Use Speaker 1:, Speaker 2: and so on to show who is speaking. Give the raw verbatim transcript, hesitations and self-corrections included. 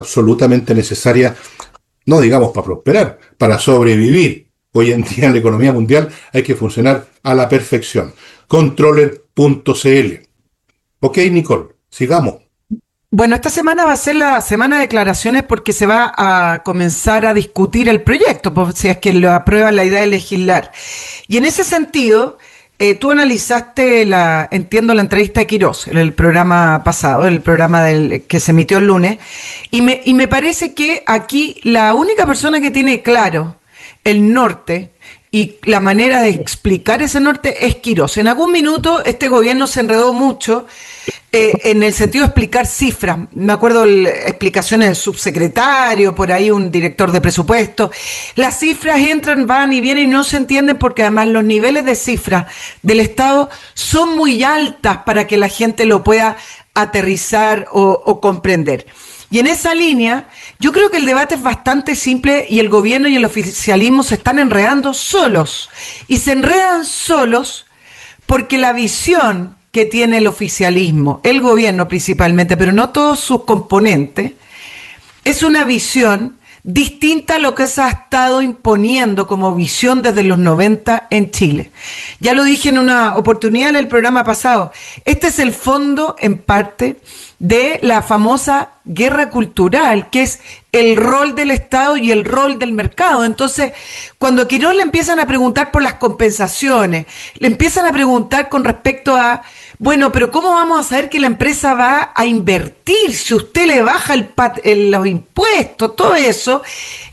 Speaker 1: absolutamente necesaria, no digamos para prosperar, para sobrevivir. Hoy en día en la economía mundial hay que funcionar a la perfección. Controller punto c l. Ok, Nicole, sigamos.
Speaker 2: Bueno, esta semana va a ser la semana de declaraciones porque se va a comenzar a discutir el proyecto, por si es que lo aprueba la idea de legislar. Y en ese sentido, eh, tú analizaste la, entiendo, la entrevista de Quirós, en el programa pasado, el programa del, que se emitió el lunes, y me, y me parece que aquí la única persona que tiene claro el norte y la manera de explicar ese norte es Quirós. En algún minuto este gobierno se enredó mucho eh, en el sentido de explicar cifras. Me acuerdo de explicaciones del subsecretario, por ahí un director de presupuesto. Las cifras entran, van y vienen y no se entienden porque además los niveles de cifras del Estado son muy altas para que la gente lo pueda aterrizar o, o comprender. Y en esa línea, yo creo que el debate es bastante simple y el gobierno y el oficialismo se están enredando solos. Y se enredan solos porque la visión que tiene el oficialismo, el gobierno principalmente, pero no todos sus componentes, es una visión distinta a lo que se ha estado imponiendo como visión desde los noventa en Chile. Ya lo dije en una oportunidad en el programa pasado, este es el fondo, en parte, de la famosa guerra cultural, que es el rol del Estado y el rol del mercado. Entonces, cuando a Quirós le empiezan a preguntar por las compensaciones, le empiezan a preguntar con respecto a, bueno, pero ¿cómo vamos a saber que la empresa va a invertir si usted le baja el, pat- el- los impuestos, todo eso?